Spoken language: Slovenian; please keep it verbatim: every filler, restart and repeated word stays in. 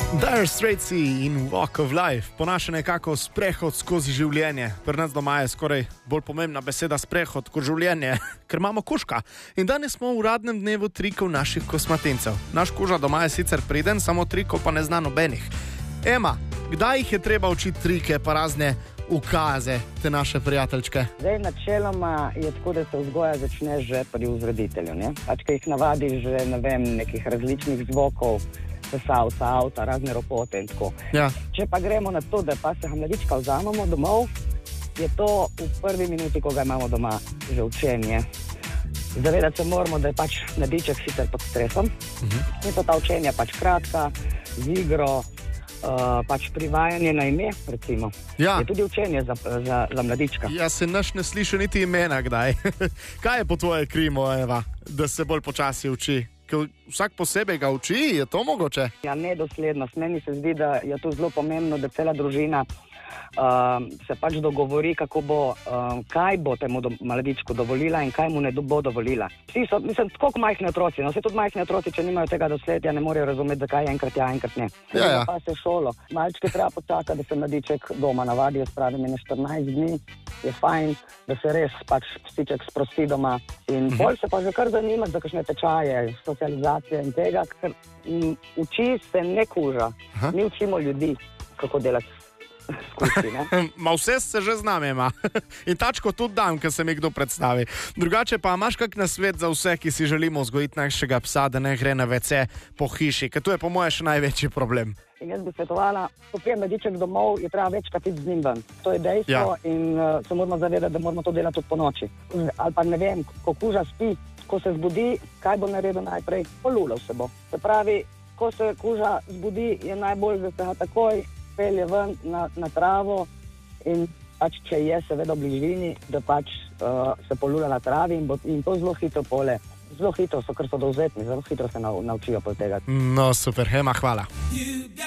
Dire Straits in Walk of Life, po naše nekako sprehod skozi življenje. Pri nas doma je skoraj bolj pomembna beseda sprehod kot življenje, ker imamo kužka. In danes smo v uradnem dnevu trikov naših kosmatincev. Naš kuža doma je sicer priden, samo trikov pa ne zna nobenih. Ema, kdaj jih je treba učiti trike pa razne ukaze te naše prijateljčke? Zdaj, načeloma je tako, da se vzgoja začne že pri vzreditelju, ne? Pač, ki jih navadiš že, ne vem, nekih različnih zvokov, sesalca, avta, razne ropote in tako. Ja. Če pa gremo na to, da pa se mladička vzamemo domov, je to v prvi minuti, ko ga imamo doma, že učenje. Zavedati se moramo, da je pač mladiček sicer pod stresom. Uh-huh. In so ta učenja pač kratka, z igro, uh, pač privajanje na ime, recimo. Ja. Je tudi učenje za, za, za mladička. Ja, se naš ne sliši niti imena kdaj. Kaj je po tvoje krimo, Eva, da se bolj počasi uči? Ker vsak posebej ga uči, je to mogoče? Ja, nedoslednost. Meni se zdi, da je to zelo pomembno, da cela družina uh, se pač dogovori, kako bo, uh, kaj bo temu do, mladičku dovolila in kaj mu ne bo dovolila. Vsi so, mislim, tako kot majhni otroci. No, vsi tudi majhni otroci, če nimajo tega dosledja, ne morejo razumeti, zakaj enkrat ja, enkrat ne. Ja, ja. Pa se šolo. Malčke treba počakati, da se mladiček doma navadi, jaz pravim, je štirinajst dni, je fajn, da se res pač psiček sprosti doma in bolj se pa že kar zanimati za kakšne tečaje, socializacije in tega, ker m, uči se ne kuža. Aha. Mi učimo ljudi, kako delati skuši, ne? Ma vse se že znam, Ema. In tačko tudi dam, ker se mi kdo predstavi. Drugače pa imaš kak nasvet za vse, ki si želimo vzgojiti našega psa, da ne gre na ve ce po hiši, ker to je po moje še največji problem. In jaz bi svetovala, ko prije mladiček domov, je treba večkrat iti z njim ven. To je dejstvo, ja. In uh, se moramo zavedati, da moramo to delati tudi po noči. Ali pa ne vem, ko kuža spi, ko se zbudi, kaj bo naredil najprej? Polulal se bo. Se pravi, ko se kuža zbudi, je najbolj, da se ga takoj pelje ven na, na travo in pač, če je seveda v bližini, da pač uh, se polula na travi in, bo, in to zelo hitro pole. Zelo hitro so, ker so dovzetni, zelo hitro se naučijo pol tega. No, super, Ema, hvala.